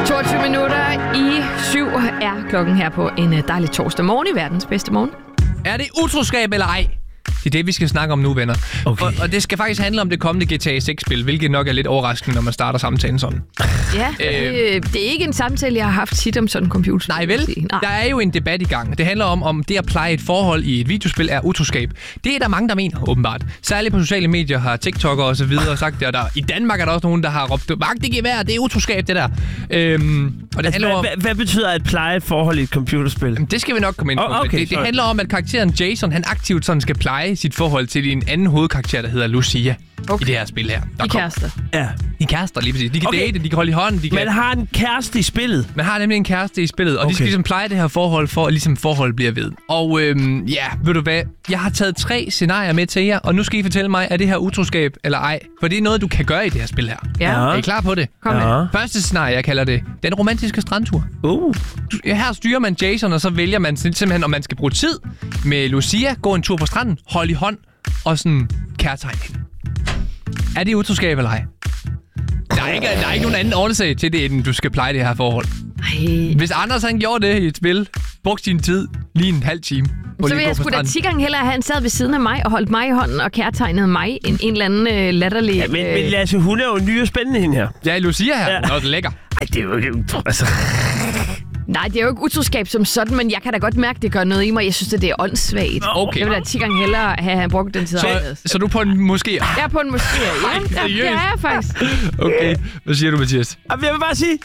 22 minutter i 7 er klokken her på en dejlig torsdag morgen i verdens bedste morgen. Er det utroskab eller ej? Det er det, vi skal snakke om nu, venner. Okay. Og det skal faktisk handle om det kommende GTA 6-spil, hvilket nok er lidt overraskende, når man starter samtalen sådan. Ja, det er ikke en samtale, jeg har haft tit om sådan en computer. Nej vel? Nej. Der er jo en debat i gang. Det handler om det at pleje et forhold i et videospil er utroskab. Det er der mange, der mener, åbenbart. Særligt på sociale medier har TikTok'ere og så videre sagt det, og i Danmark er der også nogen, der har råbt, vagt i gevær, det er utroskab, det der. Og det handler om... Hvad betyder at pleje et forhold i et computerspil? Jamen, det skal vi nok komme ind på. Okay, det handler om, at karakteren Jason, han aktivt sådan skal pleje sit forhold til en anden hovedkarakter, der hedder Lucia. Okay. I det her spil her. De kærester. Ja. De kærester, lige præcis. De kan date, de kan holde i hånden. Man har en kæreste i spillet. Man har nemlig en kæreste i spillet, og de skal ligesom pleje det her forhold, for at ligesom forholdet bliver ved. Og ved du hvad? Jeg har taget 3 scenarier med til jer, og nu skal I fortælle mig, er det her utroskab eller ej? For det er noget, du kan gøre i det her spil her. Ja. Er I klar på det? Kom med. Første scenarie, jeg kalder det den romantiske strandtur. Her styrer man Jason, og så vælger man simpelthen, om man skal bruge tid med Lucia, gå en tur på stranden, holde i hånd og sådan kærtegn hende. Er det utroskab eller ej? Der er ikke nogen anden årsag til det, end du skal pleje det her forhold. Ej. Hvis Anders han gjorde det i et spil, brugte sin tid lige en halv time. Så vil jeg sgu da 10 gange hellere have, han sad ved siden af mig og holdt mig i hånden og kærtegnede mig, en eller anden latterlig... Ja, men Lasse, hun er jo ny og spændende hende her. Ja, Lucia her. Ja. Nå, det er lækker. Ej, det er jo ikke... Altså... Nej, det er jo ikke utroskab som sådan, men jeg kan da godt mærke, det gør noget i mig. Jeg synes, det er åndssvagt. Okay. Jeg vil da 10 gange hellere have han brugt den tid. Så du er på en måske? Jeg er på en måske, ja. Det er jeg faktisk. Okay. Hvad siger du, Mathias? Jeg vil bare sige,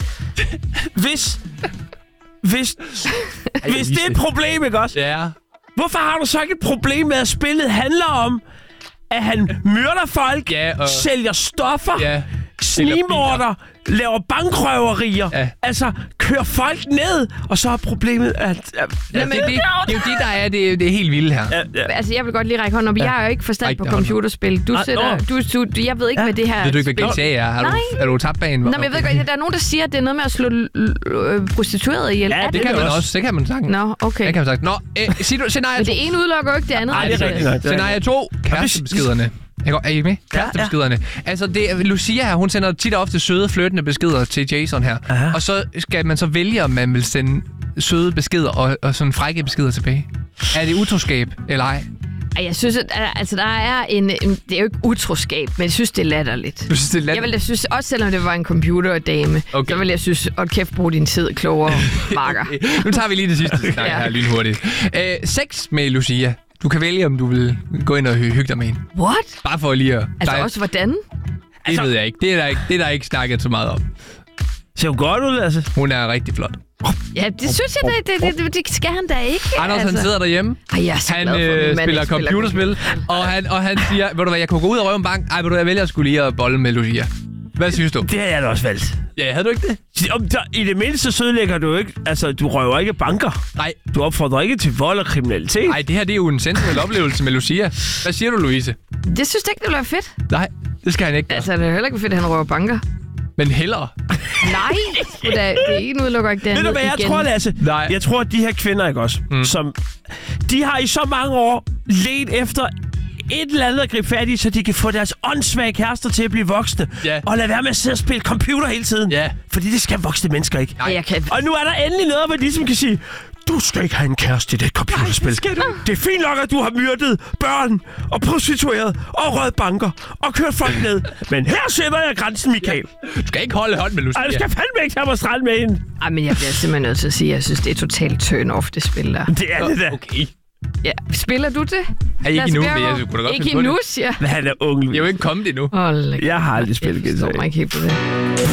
hvis det er et problem, ikke også? Ja. Hvorfor har du så ikke et problem med, at spillet handler om, at han myrder folk, sælger stoffer, snigmorder, laver bankrøverier, altså kører folk ned, og så er problemet, at... det er jo det, der er det er helt vildt her. Altså, jeg vil godt lige række hånden op. Jeg har jo ikke forstand på computerspil. Jeg ved ikke, hvad det her... Ved du ikke, hvad GTA er? Er du tabt bag en? Nej, men jeg ved godt, der er nogen, der siger, at det er noget med at slå prostituerede ihjel. Ja, det kan man også. Det kan man sagtens. Nå, okay. Det kan man sagtens. Nå, scenarie 2. Men det ene udelukker jo ikke det andet. Nej, det er rigtigt. Scenarie 2. Kærestebeskederne. Er I med? Kærestebeskederne. Altså, Lucia her, hun sender tit og ofte søde, flirtende beskeder til Jason her. Aha. Og så skal man så vælge, om man vil sende søde beskeder og sådan frække beskeder tilbage. Er det utroskab eller ej? Jeg synes, at der er det er jo ikke utroskab, men jeg synes, det er latterligt. Du synes, det er latterligt? Jeg ville da synes, også selvom det var en computerdame, så ville jeg synes, kæft, brug din tid klogere, Marker. Nu tager vi lige det sidste snak her lynhurtigt. Sex med Lucia. Du kan vælge, om du vil gå ind og hygge dig med hende. What? Bare for lige at... Altså også hvordan? Det ved jeg ikke. Det er der ikke snakket så meget om. Ser hun godt ud, altså? Hun er rigtig flot. Ja, det synes jeg, det skal han da ikke. Anders, han sidder derhjemme. Ej, jeg er så glad for, han spiller computerspil, og han siger, ved du hvad, jeg kunne gå ud og røve en bank. Ej, ved du, jeg vælger skulle lige at bolle med Lucia. Hvad synes du? Det har jeg da også valgt. Ja, havde du ikke det? I det mindste sødlægger du ikke... Altså, du røver ikke banker. Nej. Du opfordrer ikke til vold og kriminalitet. Nej, det her det er jo en sensuel oplevelse med Lucia. Hvad siger du, Louise? Det synes jeg ikke, det ville være fedt. Nej, det skal han ikke gøre. Altså, det er heller ikke fedt, at han røver banker. Men hellere. Nej, det er ikke udelukker ikke det. Ved du hvad, jeg tror, Lasse? Nej. Jeg tror, at de her kvinder, ikke også? Som... De har i så mange år let efter et eller andet at gribe fat i, så de kan få deres åndssvage kærester til at blive voksne. Og lade være med at sidde og spille computer hele tiden. Fordi det skal voksne mennesker ikke. Og nu er der endelig noget, hvor de ligesom kan sige, du skal ikke have en kæreste i det computerspil. Det er fint nok, at du har myrdet børn og prostitueret og røget banker og kørt folk ned. Men her sætter jeg grænsen, Michael. Du skal ikke holde hånd med Lucia. Du skal fandme ikke tage mig strand med hende. Ej, men jeg bliver simpelthen nødt til at sige, at jeg synes, det er totalt turn off, det spil der. Det er det da. Okay. Ja, spiller du det? Ikke endnu, men jeg kunne da godt ikke endnu, siger. Han er ung. Jeg er jo ikke kommet endnu. Jeg har aldrig spillet GTA. Jeg forstår mig ikke helt på det.